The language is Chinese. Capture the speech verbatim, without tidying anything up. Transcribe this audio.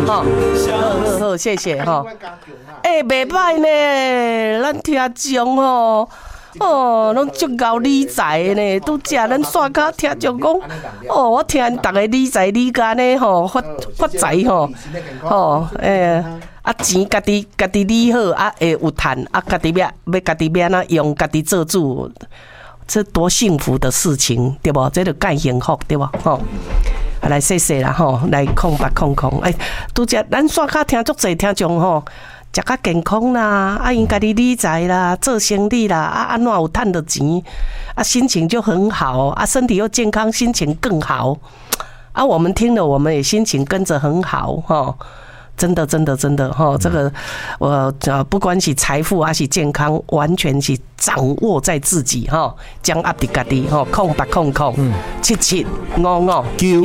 哈，好好好，谢谢哈。哎，袂歹呢，咱听众吼。哦，拢足够理财呢，拄则咱刷卡听众讲，哦，我听逐个理财理家呢吼，发发财吼，吼，诶，啊钱家己家己理好，啊会有趁，啊家己要要家己要哪用，家己做主，这多幸福的事情，对不？这就介幸福，对不？吼。来谢谢啦吼，来空白空空，哎，拄则咱刷卡听足侪听众吼。食较健康啦，啊，因家己理财啦，做生意啦，啊，安怎有赚到钱，啊，心情就很好，啊，身体又健康，心情更好，啊，我们听了，我们也心情跟着很好，哈，真的，真的，真的，哈，这个我呃，不管是财富还是健康，完全是掌握在自己，哈，掌握伫家己，哈，空八空空，七七五五九。